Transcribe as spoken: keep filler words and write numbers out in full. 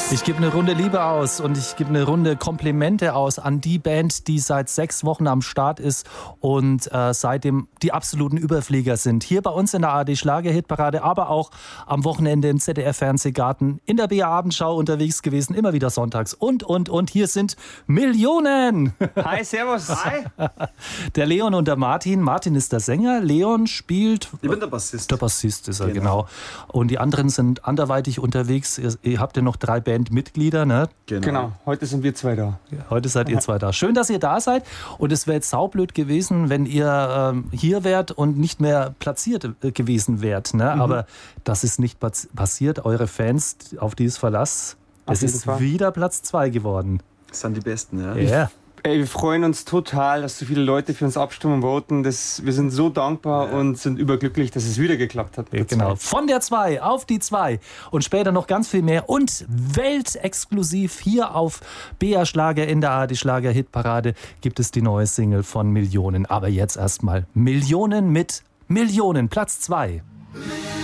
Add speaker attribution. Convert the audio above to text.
Speaker 1: Ich gebe eine Runde Liebe aus und ich gebe eine Runde Komplimente aus an die Band, die seit sechs Wochen am Start ist und äh, seitdem die absoluten Überflieger sind. Hier bei uns in der A R D Schlager-Hitparade, aber auch am Wochenende im Z D F-Fernsehgarten, in der B R Abendschau unterwegs gewesen, immer wieder sonntags und, und, und. Hier sind Millionen.
Speaker 2: Hi, servus. Hi.
Speaker 1: Der Leon und der Martin. Martin ist der Sänger, Leon spielt...
Speaker 3: Ich bin der Bassist.
Speaker 1: Der Bassist ist er, genau.
Speaker 3: Genau.
Speaker 1: Und die anderen sind anderweitig unterwegs. Ihr, ihr habt ja noch drei Bandmitglieder, ne?
Speaker 3: Genau.
Speaker 2: Genau, heute sind wir zwei da.
Speaker 1: Heute seid ihr zwei da. Schön, dass ihr da seid. Und es wäre jetzt saublöd gewesen, wenn ihr ähm, hier wärt und nicht mehr platziert äh, gewesen wärt. Ne? Mhm. Aber das ist nicht passiert. Eure Fans, auf die es Verlass, es ist wieder Platz zwei geworden.
Speaker 3: Das sind die Besten, ja.
Speaker 1: Ja.
Speaker 2: Ey, wir freuen uns total, dass so viele Leute für uns abstimmen und voten. Das, wir sind so dankbar ja. und sind überglücklich, dass es wieder geklappt hat.
Speaker 1: Ja, genau. Von der zwei auf die zwei und später noch ganz viel mehr und weltexklusiv hier auf B R Schlager in der A R D Schlager Hitparade gibt es die neue Single von Millionen. Aber jetzt erstmal Millionen mit Millionen, Platz zwei.